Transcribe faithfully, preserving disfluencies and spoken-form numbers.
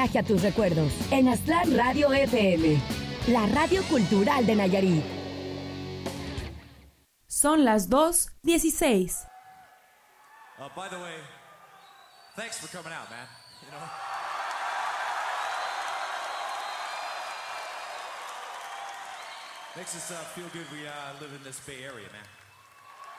viaje a tus recuerdos en Aztlán Radio F M, la radio cultural de Nayarit. Son las dos dieciséis. Uh, by the way, thanks for coming out, man. You know? Makes us uh, feel good we uh, live in this Bay Area, man.